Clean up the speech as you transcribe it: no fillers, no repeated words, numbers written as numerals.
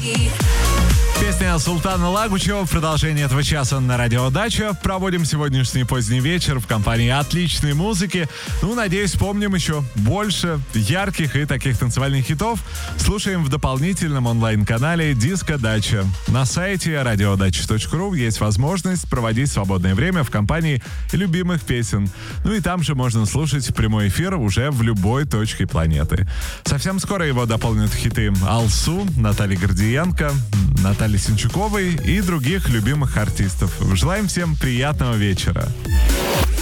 Песня Султана Лагучева в продолжении этого часа на Радио Дача. Проводим сегодняшний поздний вечер в компании отличной музыки. Надеюсь, вспомним еще больше ярких и таких танцевальных хитов. Слушаем в дополнительном онлайн-канале Диско Дача. На сайте radiodacha.ru есть возможность проводить свободное время в компании любимых песен. И там же можно слушать прямой эфир уже в любой точке планеты. Совсем скоро его дополнят хиты Алсу, Натальи Гордиенко, Натальи Синчуковой и других любимых артистов. Желаем всем приятного вечера.